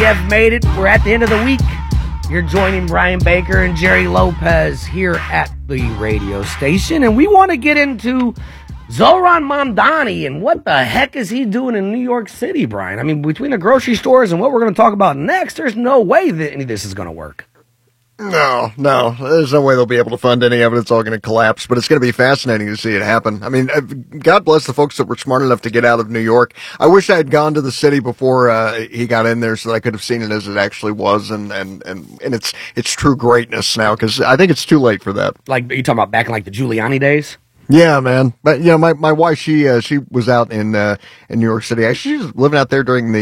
have made it. We're at the end of the week. You're joining Brian Baker and Jerry Lopez here at the radio station, and we want to get into Zohran Mamdani and what the heck is he doing in New York City, Brian? I mean, between the grocery stores and what we're going to talk about next, there's no way that any of this is going to work. No. There's no way they'll be able to fund any of it. It's all going to collapse, but it's going to be fascinating to see it happen. I mean, God bless the folks that were smart enough to get out of New York. I wish I had gone to the city before he got in there so that I could have seen it as it actually was and its true greatness now, because I think it's too late for that. Like, are you talking about back in like the Giuliani days? Yeah, man. But you know, my wife, she was out in New York City. Actually, she was living out there during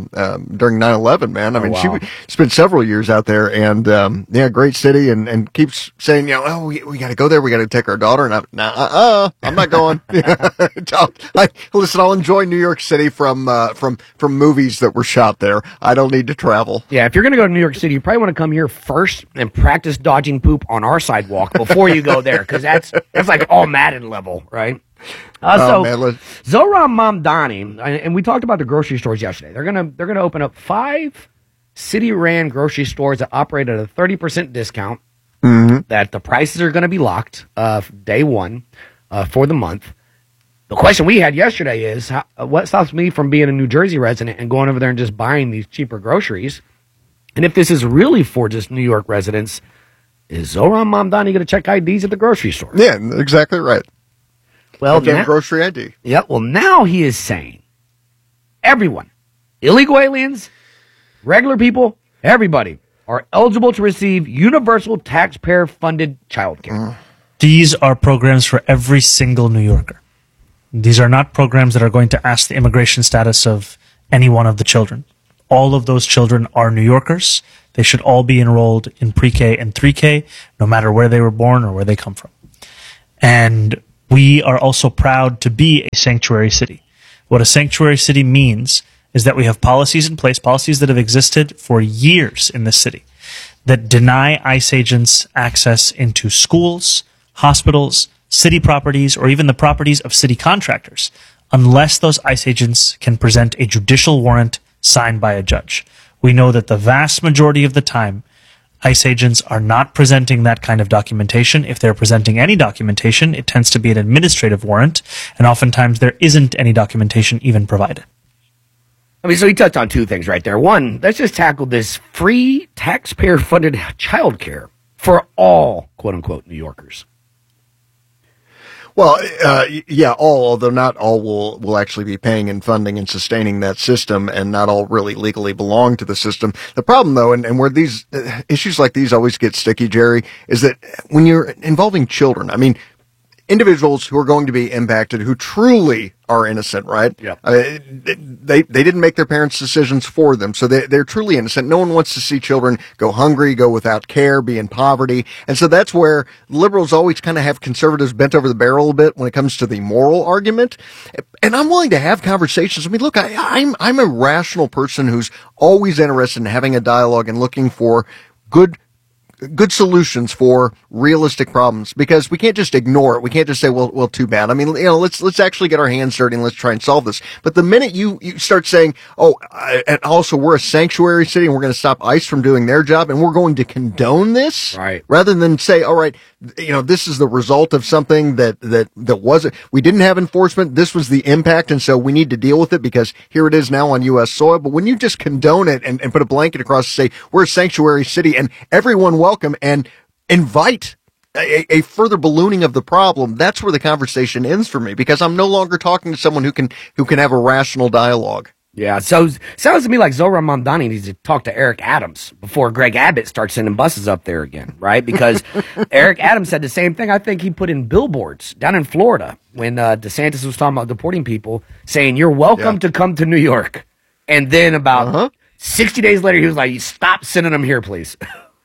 9/11, man. I mean, wow. She spent several years out there, and yeah, great city, and keeps saying, you know, oh, we got to go there. We got to take our daughter. And I'm not going. Listen, I'll enjoy New York City from movies that were shot there. I don't need to travel. Yeah, if you're going to go to New York City, you probably want to come here first and practice dodging poop on our sidewalk before you go there, because that's like all Madden level, right? Zohran Mamdani, and we talked about the grocery stores yesterday. They're gonna open up 5 city-ran grocery stores that operate at a 30% discount. Mm-hmm. That the prices are going to be locked day one for the month. The question we had yesterday is, what stops me from being a New Jersey resident and going over there and just buying these cheaper groceries? And if this is really for just New York residents, is Zohran Mamdani going to check IDs at the grocery store? Yeah, exactly right. Well, grocery ID. Yeah, well, now he is saying everyone, illegal aliens, regular people, everybody are eligible to receive universal taxpayer-funded childcare. These are programs for every single New Yorker. These are not programs that are going to ask the immigration status of any one of the children. All of those children are New Yorkers. They should all be enrolled in pre-K and 3K, no matter where they were born or where they come from. And we are also proud to be a sanctuary city. What a sanctuary city means is that we have policies in place, policies that have existed for years in this city, that deny ICE agents access into schools, hospitals, city properties, or even the properties of city contractors, unless those ICE agents can present a judicial warrant signed by a judge. We know that the vast majority of the time, ICE agents are not presenting that kind of documentation. If they're presenting any documentation, it tends to be an administrative warrant, and oftentimes there isn't any documentation even provided. I mean, so he touched on 2 things right there. One, let's just tackle this free taxpayer-funded childcare for all, quote-unquote, New Yorkers. Well, yeah, although not all will actually be paying and funding and sustaining that system, and not all really legally belong to the system. The problem, though, and where these issues like these always get sticky, Jerry, is that when you're involving children, I mean, individuals who are going to be impacted who truly are innocent, right? Yeah. They didn't make their parents' decisions for them, so they're truly innocent. No one wants to see children go hungry, go without care, be in poverty. And so that's where liberals always kind of have conservatives bent over the barrel a bit when it comes to the moral argument. And I'm willing to have conversations. I mean, look, I'm a rational person who's always interested in having a dialogue and looking for good solutions for realistic problems, because we can't just ignore it. We can't just say, well, too bad. I mean, you know, let's actually get our hands dirty and let's try and solve this. But the minute you start saying, and also we're a sanctuary city and we're going to stop ICE from doing their job and we're going to condone this, right, rather than say, all right, you know, this is the result of something that wasn't, we didn't have enforcement. This was the impact. And so we need to deal with it because here it is now on U.S. soil. But when you just condone it and put a blanket across to say we're a sanctuary city and everyone welcome and invite a further ballooning of the problem, that's where the conversation ends for me, because I'm no longer talking to someone who can have a rational dialogue. Yeah, so sounds to me like Zohran Mamdani needs to talk to Eric Adams before Greg Abbott starts sending buses up there again, right? Because Eric Adams said the same thing. I think he put in billboards down in Florida when DeSantis was talking about deporting people, saying, you're welcome to come to New York. And then about 60 days later, he was like, stop sending them here, please.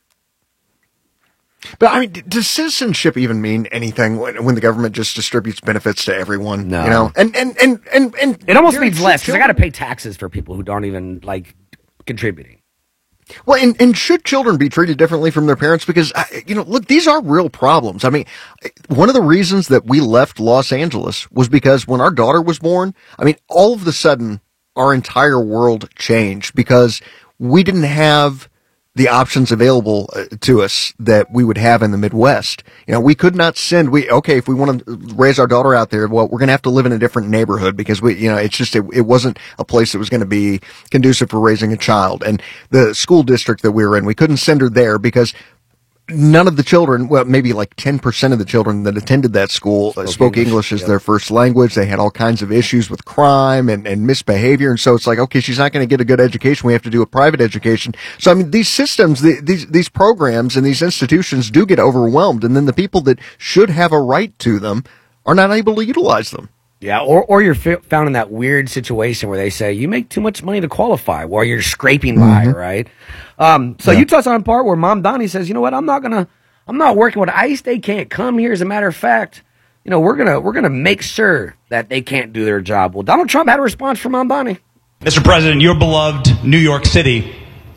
But I mean, does citizenship even mean anything when the government just distributes benefits to everyone? No. You know, and it almost means less, because I got to pay taxes for people who aren't even like contributing. Well, and should children be treated differently from their parents? Because, you know, look, these are real problems. I mean, one of the reasons that we left Los Angeles was because when our daughter was born, I mean, all of a sudden, our entire world changed because we didn't have the options available to us that we would have in the Midwest. We could not send, if we want to raise our daughter out there, well, we're going to have to live in a different neighborhood because it wasn't a place that was going to be conducive for raising a child. And the school district that we were in, we couldn't send her there because none of the children, well, maybe like 10% of the children that attended that school spoke English as their first language. They had all kinds of issues with crime and misbehavior. And so it's like, okay, she's not going to get a good education. We have to do a private education. So, I mean, these systems, these programs and these institutions do get overwhelmed. And then the people that should have a right to them are not able to utilize them. Yeah, or you're found in that weird situation where they say you make too much money to qualify, or you're scraping by, right? You touched on a part where Mom Donnie says, you know what, I'm not working with ICE. They can't come here. As a matter of fact, we're gonna make sure that they can't do their job. Well, Donald Trump had a response from Mom Donnie. Mr. President, your beloved New York City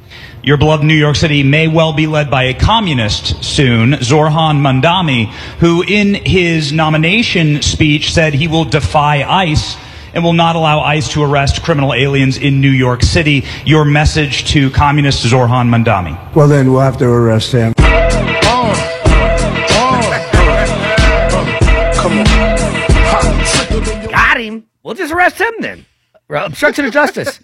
may well be led by a communist soon, Zoran Mandami, who in his nomination speech said he will defy ICE and will not allow ICE to arrest criminal aliens in New York City. Your message to communist Zoran Mandami? Well, then we'll have to arrest him. Got him. We'll just arrest him then. Obstruction of justice.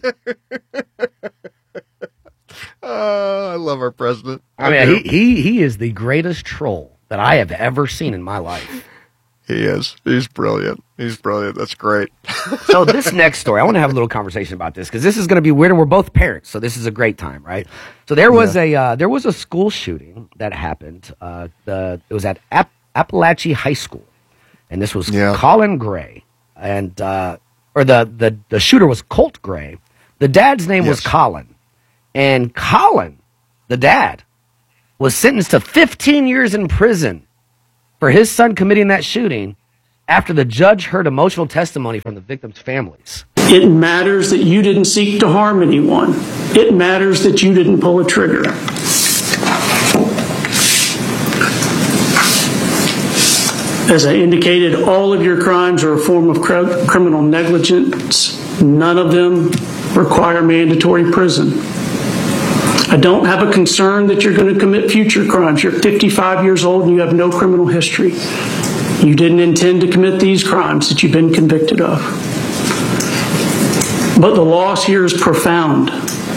I love our president. I mean, he is the greatest troll that I have ever seen in my life. He is. He's brilliant. That's great. So this next story, I want to have a little conversation about this because this is going to be weird, and we're both parents, so this is a great time, right? So there was a school shooting that happened. It was at Appalachian High School, and this was Colin Gray, and the shooter was Colt Gray. The dad's name was Colin. And Colin, the dad, was sentenced to 15 years in prison for his son committing that shooting after the judge heard emotional testimony from the victims' families. It matters that you didn't seek to harm anyone. It matters that you didn't pull a trigger. As I indicated, all of your crimes are a form of criminal negligence. None of them require mandatory prison. I don't have a concern that you're going to commit future crimes. You're 55 years old and you have no criminal history. You didn't intend to commit these crimes that you've been convicted of. But the loss here is profound.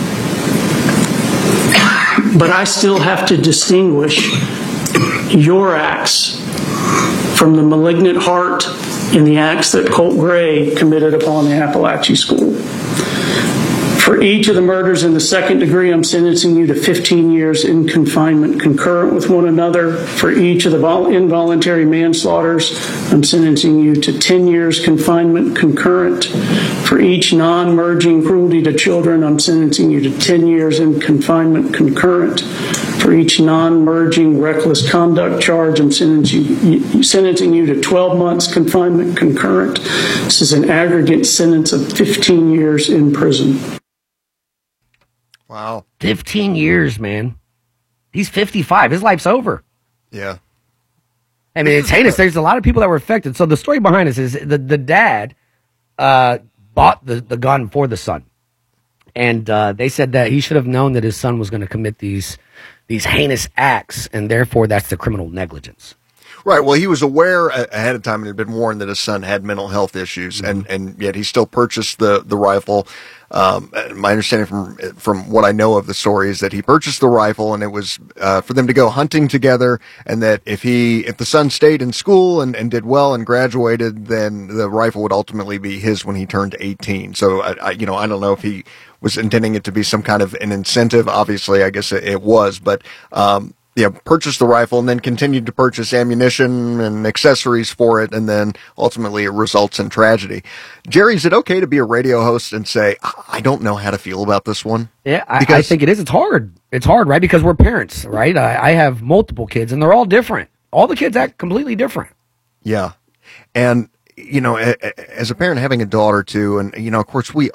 But I still have to distinguish your acts from the malignant heart in the acts that Colt Gray committed upon the Appalachian School. For each of the murders in the second degree, I'm sentencing you to 15 years in confinement concurrent with one another. For each of the involuntary manslaughters, I'm sentencing you to 10 years confinement concurrent. For each non-merging cruelty to children, I'm sentencing you to 10 years in confinement concurrent. For each non-merging reckless conduct charge, I'm sentencing you to 12 months confinement concurrent. This is an aggregate sentence of 15 years in prison. Wow. 15 years, man. He's 55. His life's over. Yeah. I mean, it's heinous. There's a lot of people that were affected. So the story behind this is the dad bought the gun for the son. And they said that he should have known that his son was going to commit these heinous acts, and therefore that's the criminal negligence. Right. Well, he was aware ahead of time and had been warned that his son had mental health issues, and yet he still purchased the rifle. My understanding from what I know of the story is that he purchased the rifle, and it was for them to go hunting together, and that if the son stayed in school and did well and graduated, then the rifle would ultimately be his when he turned 18. So I don't know if he was intending it to be some kind of an incentive. Obviously, I guess it was, but purchased the rifle and then continued to purchase ammunition and accessories for it, and then ultimately it results in tragedy. Jerry, is it okay to be a radio host and say, I don't know how to feel about this one? Yeah, I think it is. It's hard. It's hard, right? Because we're parents, right? I have multiple kids, and they're all different. All the kids act completely different. Yeah. And as a parent having a daughter too, and, of course we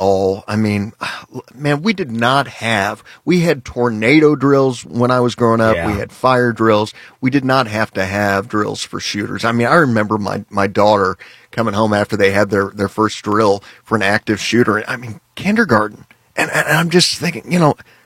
had tornado drills when I was growing up. Yeah. We had fire drills. We did not have to have drills for shooters. I mean, I remember my daughter coming home after they had their first drill for an active shooter. I mean, kindergarten. And I'm just thinking,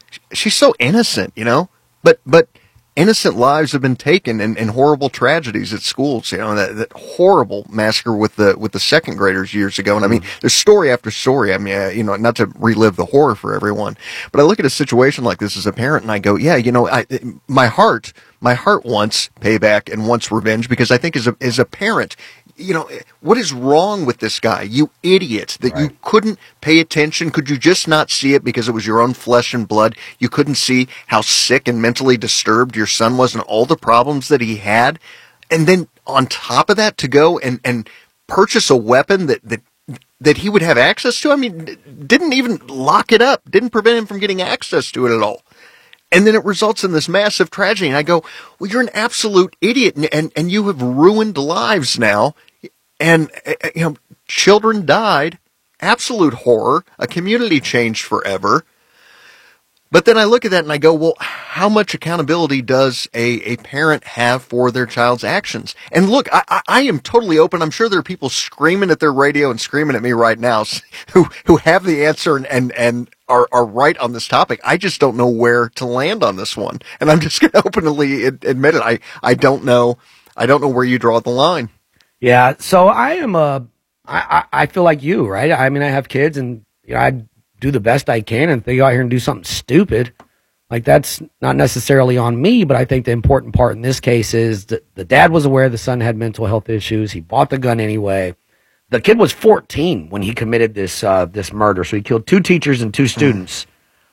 she's so innocent, but innocent lives have been taken in horrible tragedies at schools. That horrible massacre with the second graders years ago. And I mean, there's story after story. I mean, not to relive the horror for everyone, but I look at a situation like this as a parent and I go, yeah, my heart wants payback and wants revenge, because I think as a parent, what is wrong with this guy? You idiot, that you couldn't pay attention. Could you just not see it because it was your own flesh and blood? You couldn't see how sick and mentally disturbed your son was and all the problems that he had. And then on top of that, to go and purchase a weapon that he would have access to. I mean, didn't even lock it up, didn't prevent him from getting access to it at all. And then it results in this massive tragedy. And I go, well, you're an absolute idiot, and you have ruined lives now. And, children died, absolute horror, a community changed forever. But then I look at that and I go, well, how much accountability does a parent have for their child's actions? And look, I am totally open. I'm sure there are people screaming at their radio and screaming at me right now who have the answer and are right on this topic. I just don't know where to land on this one. And I'm just going to openly admit it. I don't know where you draw the line. Yeah, so I feel like you, right? I mean, I have kids, and I do the best I can, and if they go out here and do something stupid, like, that's not necessarily on me, but I think the important part in this case is that the dad was aware the son had mental health issues. He bought the gun anyway. The kid was 14 when he committed this murder, so he killed 2 teachers and 2 students.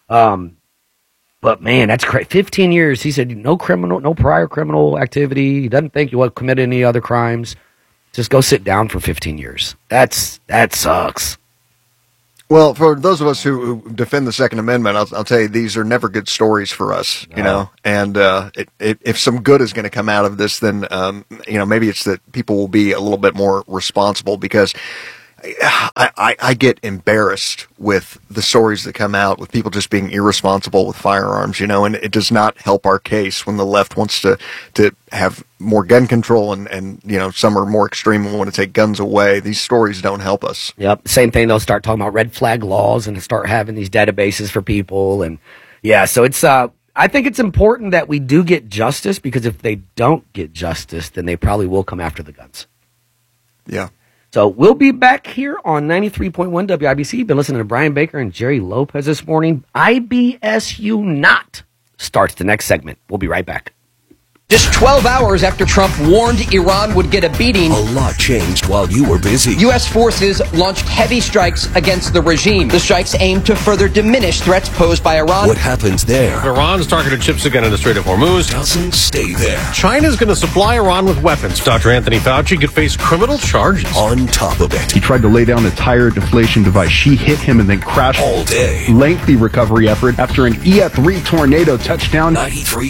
But man, that's crazy. 15 years. He said no prior criminal activity. He doesn't think he would commit any other crimes. Just go sit down for 15 years. That sucks. Well, for those of us who defend the Second Amendment, I'll tell you, these are never good stories for us, and if some good is going to come out of this, then, maybe it's that people will be a little bit more responsible, because I get embarrassed with the stories that come out with people just being irresponsible with firearms, and it does not help our case when the left wants to have more gun control and some are more extreme and want to take guns away. These stories don't help us. Yep. Same thing. They'll start talking about red flag laws and start having these databases for people. And yeah, so it's, I think it's important that we do get justice, because if they don't get justice, then they probably will come after the guns. Yeah. So we'll be back here on 93.1 WIBC. You've been listening to Brian Baker and Jerry Lopez this morning. IBSU Not starts the next segment. We'll be right back. Just 12 hours after Trump warned Iran would get a beating, a lot changed while you were busy. U.S. forces launched heavy strikes against the regime. The strikes aimed to further diminish threats posed by Iran. What happens there? Iran's targeted ships again in the Strait of Hormuz. Doesn't stay there. China's going to supply Iran with weapons. Dr. Anthony Fauci could face criminal charges. On top of it, he tried to lay down a tire deflation device. She hit him and then crashed. All day. Lengthy recovery effort after an EF3 tornado touchdown. 93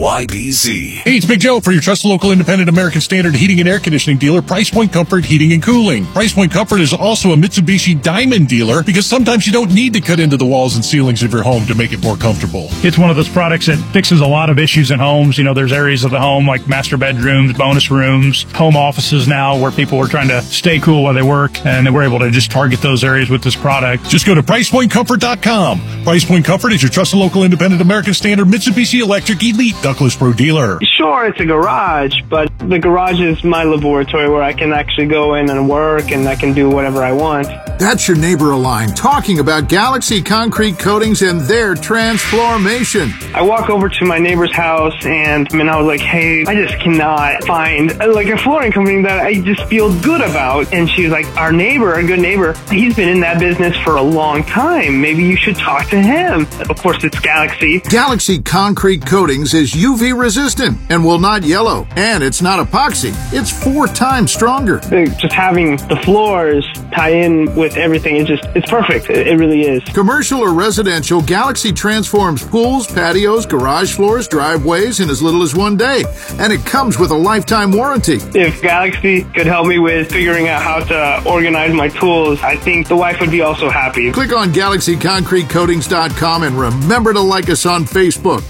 WIBC. Hey, it's Big Joe for your trusted local independent American Standard heating and air conditioning dealer, Price Point Comfort Heating and Cooling. Price Point Comfort is also a Mitsubishi Diamond dealer, because sometimes you don't need to cut into the walls and ceilings of your home to make it more comfortable. It's one of those products that fixes a lot of issues in homes. There's areas of the home like master bedrooms, bonus rooms, home offices now where people are trying to stay cool while they work, and we're able to just target those areas with this product. Just go to PricePointComfort.com. Price Point Comfort is your trusted local independent American Standard Mitsubishi Electric Elite Ductless Pro dealer. Sure, it's a garage, but the garage is my laboratory where I can actually go in and work, and I can do whatever I want. That's your neighbor Align talking about Galaxy Concrete Coatings and their transformation. I walk over to my neighbor's house, and I was like, hey, I just cannot find a flooring company that I just feel good about. And she was like, our neighbor, a good neighbor, he's been in that business for a long time. Maybe you should talk to him. Of course, it's Galaxy. Galaxy Concrete Coatings is UV resistant and will not yellow. And it's not epoxy. It's 4 times stronger. Just having the floors tie in with everything, it's perfect. It really is. Commercial or residential, Galaxy transforms pools, patios, garage floors, driveways in as little as 1 day. And it comes with a lifetime warranty. If Galaxy could help me with figuring out how to organize my tools, I think the wife would be also happy. Click on GalaxyConcreteCoatings.com and remember to like us on Facebook.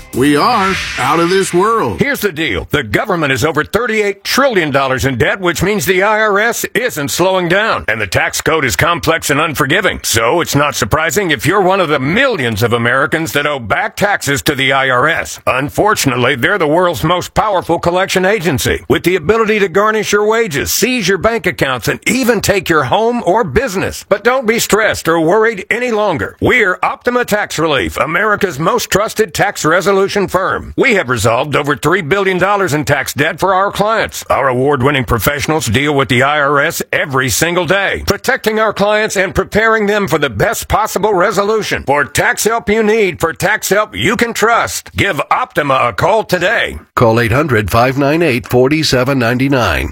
We are out of this world. Here's the deal. The government is over $38 trillion in debt, which means the IRS isn't slowing down. And the tax code is complex and unforgiving. So it's not surprising if you're one of the millions of Americans that owe back taxes to the IRS. Unfortunately, they're the world's most powerful collection agency, with the ability to garnish your wages, seize your bank accounts, and even take your home or business. But don't be stressed or worried any longer. We're Optima Tax Relief, America's most trusted tax resolution firm. We have resolved over $3 billion in tax debt for our clients. Our award-winning professionals deal with the IRS every single day, protecting our clients and preparing them for the best possible resolution. For tax help you need, for tax help you can trust, give Optima a call today. Call 800-598-4799.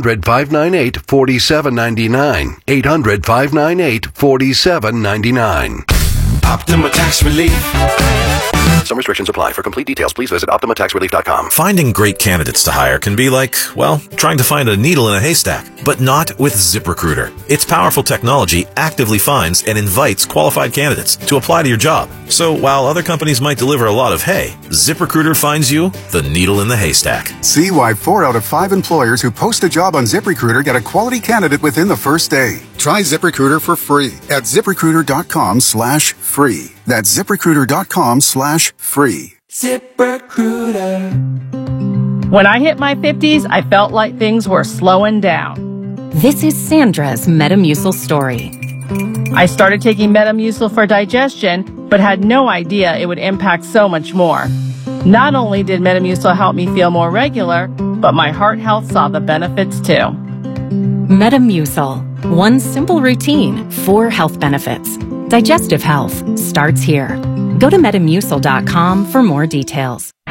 800-598-4799. 800-598-4799. Optima Tax Relief. Some restrictions apply. For complete details, please visit OptimaTaxRelief.com. Finding great candidates to hire can be like, well, trying to find a needle in a haystack. But not with ZipRecruiter. Its powerful technology actively finds and invites qualified candidates to apply to your job. So while other companies might deliver a lot of hay, ZipRecruiter finds you the needle in the haystack. See why 4 out of 5 employers who post a job on ZipRecruiter get a quality candidate within the first day. Try ZipRecruiter for free at ZipRecruiter.com/free. That's ZipRecruiter.com/free. ZipRecruiter. When I hit my 50s, I felt like things were slowing down. This is Sandra's Metamucil story. I started taking Metamucil for digestion, but had no idea it would impact so much more. Not only did Metamucil help me feel more regular, but my heart health saw the benefits too. Metamucil. One simple routine, 4 health benefits. Digestive health starts here. Go to Metamucil.com for more details.